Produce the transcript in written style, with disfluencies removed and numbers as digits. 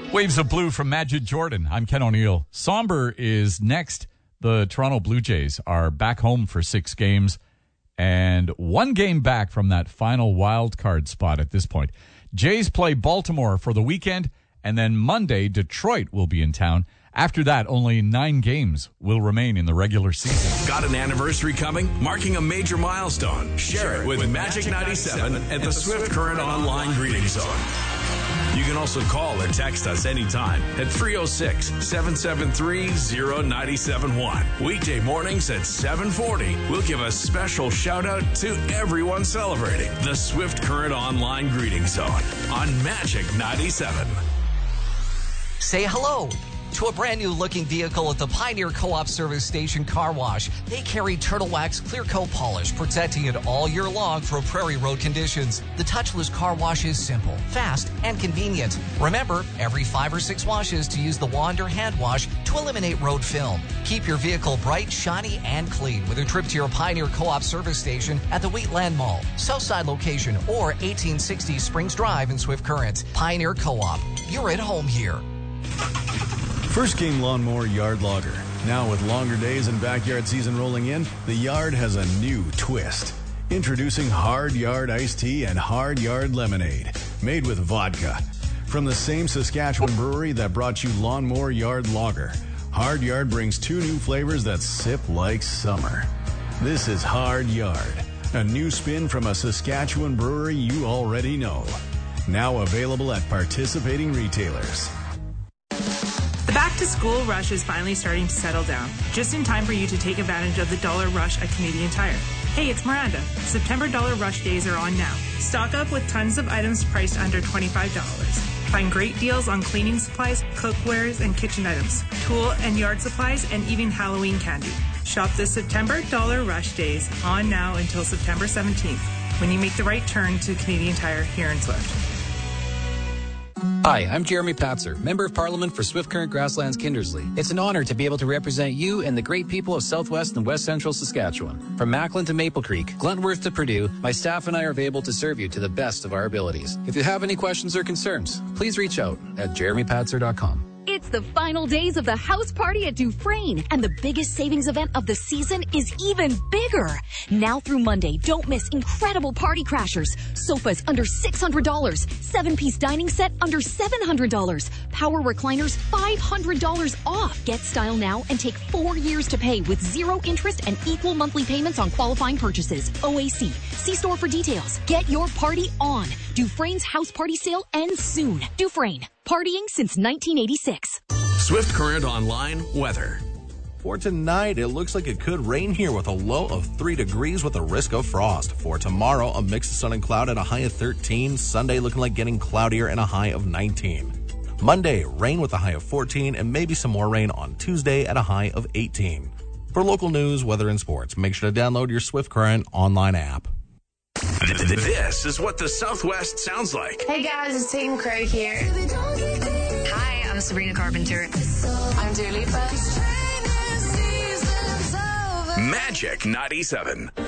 Waves of Blue from Majid Jordan. I'm Ken O'Neill. Somber is next. The Toronto Blue Jays are back home for 6 games and 1 game back from that final wild card spot at this point. Jays play Baltimore for the weekend, and then Monday, Detroit will be in town. After that, only 9 games will remain in the regular season. Got an anniversary coming? Marking a major milestone? Share it with Magic 97 at the Swift Current Online Greeting Zone. You can also call or text us anytime at 306-773-0971. Weekday mornings at 7:40, we'll give a special shout-out to everyone celebrating the Swift Current Online Greeting Zone on Magic 97. Say hello to a brand new looking vehicle at the Pioneer Co-op Service Station Car Wash. They carry Turtle Wax Clear Coat Polish, protecting it all year long for prairie road conditions. The touchless car wash is simple, fast, and convenient. Remember, every 5 or 6 washes to use the wand or hand wash to eliminate road film. Keep your vehicle bright, shiny, and clean with a trip to your Pioneer Co-op Service Station at the Wheatland Mall, Southside location, or 1860 Springs Drive in Swift Current. Pioneer Co-op. You're at home here. First Game Lawnmower Yard Logger. Now with longer days and backyard season rolling in, the yard has a new twist. Introducing Hard Yard Iced Tea and Hard Yard Lemonade, made with vodka. From the same Saskatchewan brewery that brought you Lawnmower Yard Lager, Hard Yard brings 2 new flavors that sip like summer. This is Hard Yard, a new spin from a Saskatchewan brewery you already know. Now available at participating retailers. The back-to-school rush is finally starting to settle down, just in time for you to take advantage of the Dollar Rush at Canadian Tire. Hey, it's Miranda. September Dollar Rush days are on now. Stock up with tons of items priced under $25. Find great deals on cleaning supplies, cookwares, and kitchen items, tool and yard supplies, and even Halloween candy. Shop the September Dollar Rush days on now until September 17th, when you make the right turn to Canadian Tire here in Swift. Hi, I'm Jeremy Patzer, Member of Parliament for Swift Current Grasslands Kindersley. It's an honor to be able to represent you and the great people of Southwest and West Central Saskatchewan. From Macklin to Maple Creek, Glentworth to Purdue, my staff and I are available to serve you to the best of our abilities. If you have any questions or concerns, please reach out at jeremypatzer.com. It's the final days of the house party at Dufresne, and the biggest savings event of the season is even bigger. Now through Monday, don't miss incredible party crashers. Sofas under $600, 7-piece dining set under $700, power recliners $500 off. Get style now and take 4 years to pay with 0 interest and equal monthly payments on qualifying purchases. OAC. See store for details. Get your party on. Dufresne's house party sale ends soon. Dufresne. Partying since 1986. Swift Current Online weather. For tonight, it looks like it could rain here with a low of 3 degrees with a risk of frost. For tomorrow, a mix of sun and cloud at a high of 13. Sunday looking like getting cloudier and a high of 19. Monday, rain with a high of 14 and maybe some more rain on Tuesday at a high of 18. For local news, weather, and sports, make sure to download your Swift Current online app. This is what the Southwest sounds like. Hey guys, it's Team Craig here. Hi, I'm Sabrina Carpenter. I'm Dua Lipa. Magic 97.